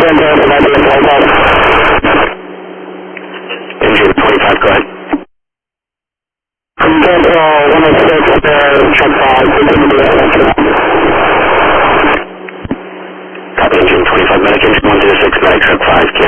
Engine 25, go ahead. Control 106, check 5. Copy, engine 25, medic, engine 106, medic, check 5,